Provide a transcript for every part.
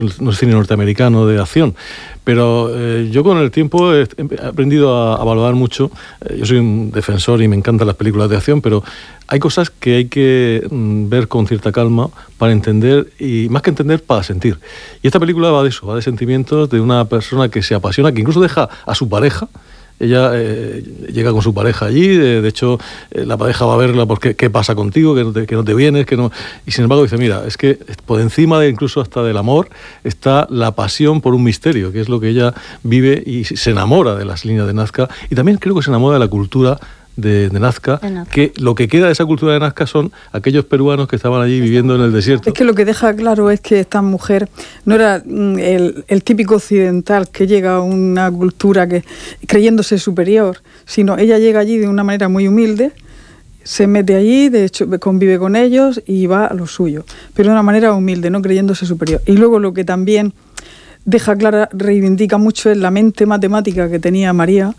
no es cine norteamericano de acción, pero yo con el tiempo he aprendido a valorar mucho. Yo soy un defensor y me encantan las películas de acción, pero hay cosas que hay que ver con cierta calma para entender, y más que entender, para sentir. Y esta película va de eso, va de sentimientos de una persona que se apasiona, que incluso deja a su pareja. Ella llega con su pareja allí, de hecho la pareja va a verla porque qué pasa contigo, que no te vienes, que no... Y sin embargo dice, mira, es que por encima de incluso hasta del amor está la pasión por un misterio, que es lo que ella vive, y se enamora de las líneas de Nazca, y también creo que se enamora de la cultura de Nazca, que lo que queda de esa cultura de Nazca son aquellos peruanos que estaban allí viviendo en el desierto. Es que lo que deja claro es que esta mujer no era el típico occidental que llega a una cultura creyéndose superior, sino ella llega allí de una manera muy humilde, se mete allí, de hecho convive con ellos y va a lo suyo, pero de una manera humilde, no creyéndose superior. Y luego lo que también deja clara, reivindica mucho, es la mente matemática que tenía María,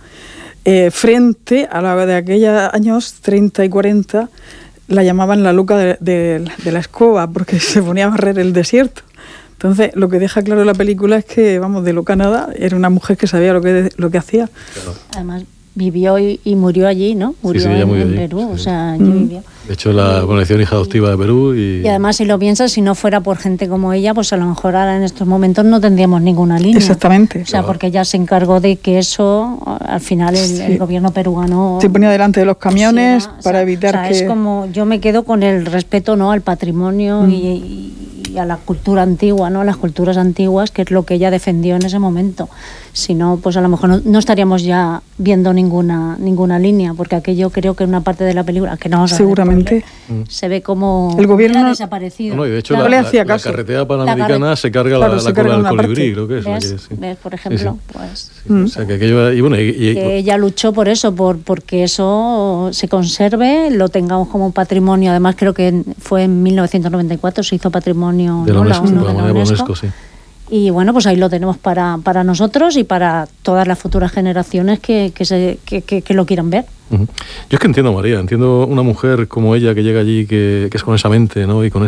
frente a la de aquellos años 30 y 40, la llamaban la loca de la escoba, porque se ponía a barrer el desierto. Entonces, lo que deja claro la película es que, vamos, de loca nada, era una mujer que sabía lo que hacía. Claro. Además, vivió y murió allí, ¿no? Murió en Perú, sí. O sea, allí vivió. De hecho, la conexión hija adoptiva de Perú. Y además, si lo piensas, si no fuera por gente como ella, pues a lo mejor ahora en estos momentos no tendríamos ninguna línea. Exactamente. O sea, porque ella se encargó de que eso, al final, el gobierno peruano... Se ponía delante de los camiones para evitar que... Es como, yo me quedo con el respeto, ¿no?, al patrimonio y a la cultura antigua, ¿no?, a las culturas antiguas, que es lo que ella defendió en ese momento. Si no, pues a lo mejor no estaríamos ya viendo ninguna línea, porque aquello creo que en una parte de la película, que no vamos a ver, seguramente se ve como el gobierno ha desaparecido. No, y de hecho la carretera panamericana se carga la cola del colibrí, creo que es. ¿Ves? Por ejemplo, pues... O sea, que aquello... que ella luchó por eso, porque eso se conserve, lo tengamos como patrimonio. Además, creo que fue en 1994, se hizo patrimonio de la UNESCO, sí. Y bueno, pues ahí lo tenemos para nosotros y para todas las futuras generaciones que lo quieran ver. Uh-huh. Yo es que entiendo a María, entiendo una mujer como ella que llega allí, que es con esa mente, ¿no?, y con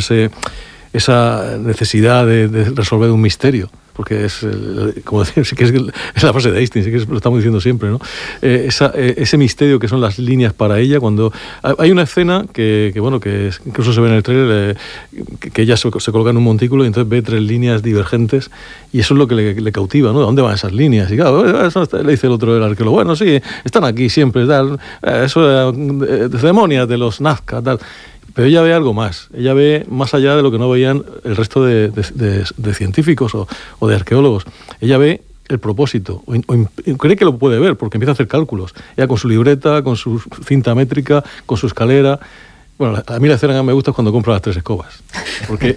esa necesidad de resolver un misterio, porque es, como decir, sí que es la frase de Einstein, sí que lo estamos diciendo siempre, ¿no? Ese misterio que son las líneas para ella, cuando hay una escena que incluso se ve en el trailer, que ella se coloca en un montículo y entonces ve 3 líneas divergentes, y eso es lo que le cautiva, ¿no? ¿A dónde van esas líneas? Y claro, eso le dice el otro, el arqueólogo, bueno, sí, están aquí siempre, tal, eso de ceremonias de los Nazca, tal. Pero ella ve algo más, ella ve más allá de lo que no veían el resto de científicos o de arqueólogos. Ella ve el propósito, o cree que lo puede ver, porque empieza a hacer cálculos. Ella con su libreta, con su cinta métrica, con su escalera. Bueno, a mí la escena que me gusta es cuando compra las 3 escobas, porque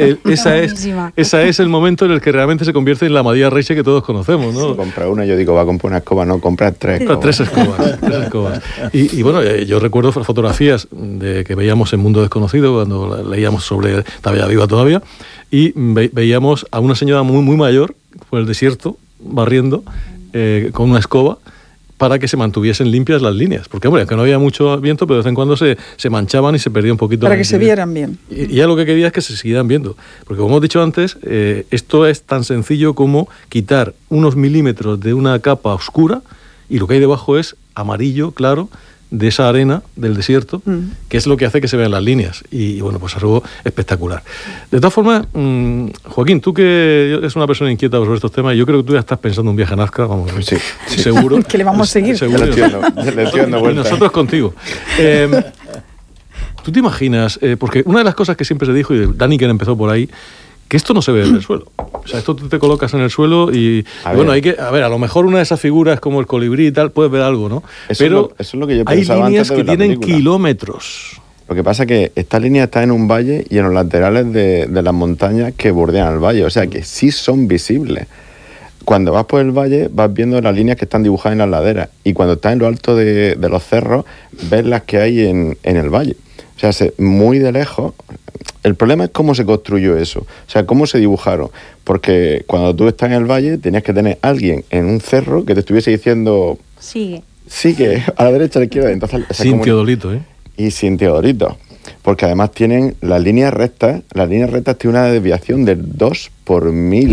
esa es el momento en el que realmente se convierte en la María Reiche que todos conocemos, ¿no? Si compra una, yo digo, va a comprar una escoba, no, compra 3 escobas. 3 escobas. Y bueno, yo recuerdo fotografías que veíamos en Mundo Desconocido, cuando leíamos sobre Todavía Viva Todavía, y veíamos a una señora muy, muy mayor por el desierto, barriendo, con una escoba, para que se mantuviesen limpias las líneas. Porque, hombre, aunque no había mucho viento, pero de vez en cuando se manchaban y se perdía un poquito. Para que se vieran bien. Y ella lo que quería es que se siguieran viendo. Porque, como hemos dicho antes, esto es tan sencillo como quitar unos milímetros de una capa oscura y lo que hay debajo es amarillo, claro, de esa arena del desierto, que es lo que hace que se vean las líneas. Y bueno, pues algo espectacular. De todas formas, Joaquín, tú que eres una persona inquieta sobre estos temas, yo creo que tú ya estás pensando en un viaje a Nazca, vamos, sí, seguro. Que le vamos a seguir. Seguro. Y nosotros contigo. ¿Tú te imaginas? Porque una de las cosas que siempre se dijo, y Daniken empezó por ahí, que esto no se ve en el suelo. O sea, esto tú te colocas en el suelo y bueno, hay que... A ver, a lo mejor una de esas figuras como el colibrí y tal, puedes ver algo, ¿no? Pero eso es lo que yo pensaba hay líneas antes de que tienen película. Kilómetros. Lo que pasa es que esta línea está en un valle y en los laterales de las montañas que bordean el valle. O sea, que sí son visibles. Cuando vas por el valle, vas viendo las líneas que están dibujadas en las laderas. Y cuando estás en lo alto de los cerros, ves las que hay en el valle. O sea, muy de lejos. El problema es cómo se construyó eso. O sea, cómo se dibujaron. Porque cuando tú estás en el valle, tenías que tener alguien en un cerro que te estuviese diciendo... Sigue, a la derecha, a la izquierda. Entonces, sin teodolito, ¿eh? Y sin teodolito. Porque además tienen las líneas rectas tienen una desviación del 2 por 1000.